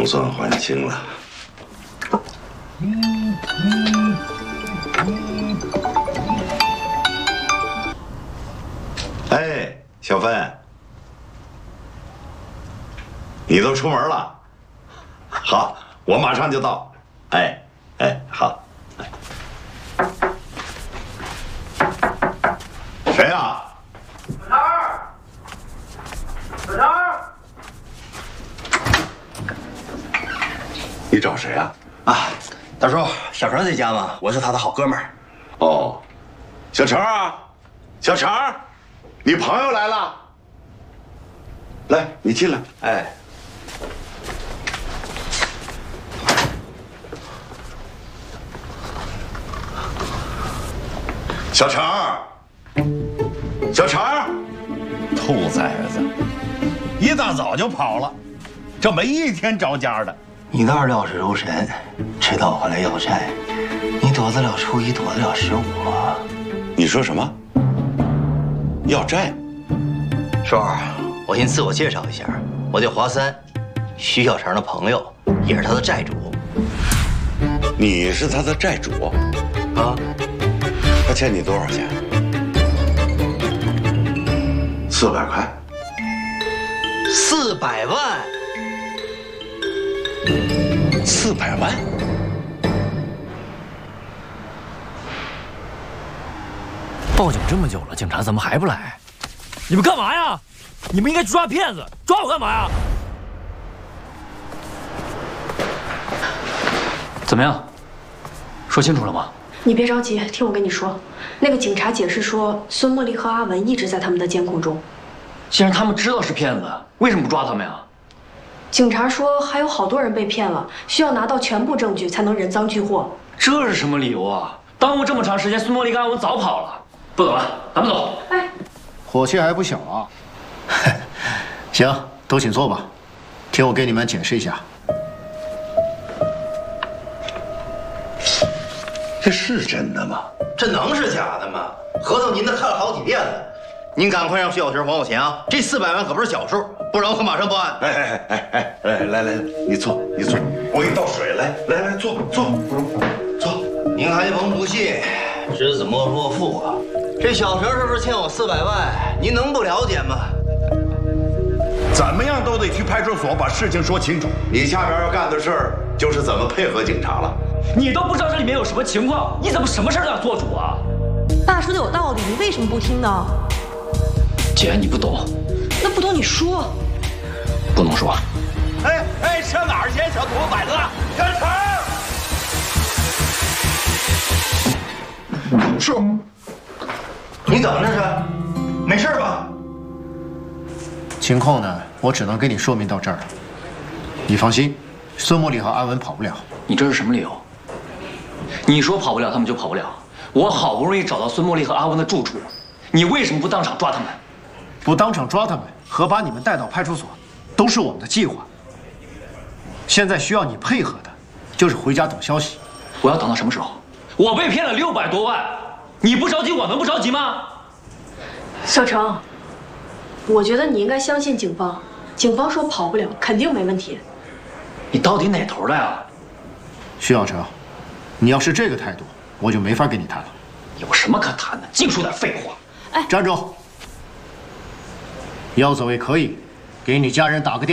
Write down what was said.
算还清了。哎，小芬，你都出门了？好，我马上就到。哎，好。谁呀？小陈儿，你找谁啊？ 啊，大叔，小陈在家吗？我是他的好哥们儿。 哦，小陈啊，小陈，你朋友来了。来，你进来。 哎， 小陈，小陈， 兔崽子，一大早就跑了，这没一天着家的。 你倒是料事如神，知道我来要债，你躲得了初一，躲得了15。 你说什么？要债？ 叔，我先自我介绍一下，我叫华三，徐小成的朋友，也是他的债主。 你是他的债主啊？ 他欠你多少钱？400块。 400万。 400万？ 报警这么久了，警察怎么还不来？你们干嘛呀？你们应该去抓骗子，抓我干嘛呀？怎么样？说清楚了吗？ 你别着急，听我跟你说。那个警察解释说，孙茉莉和阿文一直在他们的监控中。 既然他们知道是骗子，为什么不抓他们呀？ 警察说还有好多人被骗了，需要拿到全部证据才能人赃俱获。 这是什么理由啊？耽误这么长时间，孙茉莉跟阿文早跑了。不走了，咱们走。 哎， 火气还不小啊！行，都请坐吧，听我给你们解释一下。 这是真的吗？ 这能是假的吗？合同您都看了好几遍了，您赶快让徐小成还我钱啊！这400万可不是小数，不然我可马上报案。 来，你坐，我给你倒水，来，坐。 您还甭不信，知子莫若父啊！这小成是不是欠我400万？您能不了解吗？ 怎么样都得去派出所把事情说清楚。 你下边要干的事儿就是怎么配合警察了。 你都不知道这里面有什么情况，你怎么什么事都要做主啊？ 爸说的有道理，你为什么不听呢？ 姐，你不懂。 那不懂你说。 不能说。 哎，上哪儿去，小兔崽子？小陈！ 是。你怎么这是？没事吧？ 情况呢，我只能跟你说明到这儿了。你放心，孙茉莉和阿文跑不了。 你这是什么理由？你说跑不了，他们就跑不了。我好不容易找到孙茉莉和阿文的住处，你为什么不当场抓他们？ 不当场抓他们和把你们带到派出所，都是我们的计划。现在需要你配合的，就是回家等消息。 我要等到什么时候？我被骗了600多万，你不着急，我能不着急吗？ 小成，我觉得你应该相信警方，警方说跑不了，肯定没问题。 你到底哪头的呀？ 徐小成，你要是这个态度，我就没法跟你谈了。 有什么可谈的？净说点废话。 站住！要走也可以，给你家人打个电话。